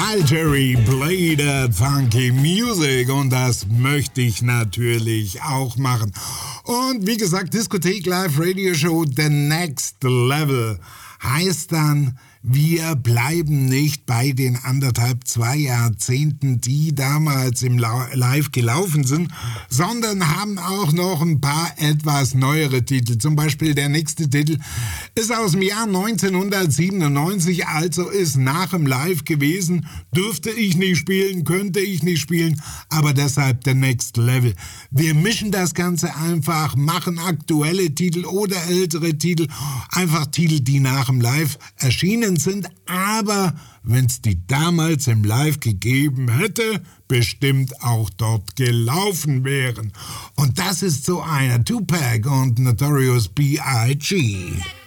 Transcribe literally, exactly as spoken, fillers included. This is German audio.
Wild Jerry play that funky music und das möchte ich natürlich auch machen. Und wie gesagt, Diskothek Live Radio Show The Next Level heißt dann, wir bleiben nicht bei den anderthalb, zwei Jahrzehnten, die damals im Live gelaufen sind, sondern haben auch noch ein paar etwas neuere Titel. Zum Beispiel der nächste Titel ist aus dem Jahr neunzehnhundertsiebenundneunzig, also ist nach dem Live gewesen. Dürfte ich nicht spielen, könnte ich nicht spielen, aber deshalb The Next Level. Wir mischen das Ganze einfach, machen aktuelle Titel oder ältere Titel, einfach Titel, die nach dem Live erschienen sind, aber wenn es die damals im Live gegeben hätte, bestimmt auch dort gelaufen wären. Und das ist so einer, Tupac und Notorious B I G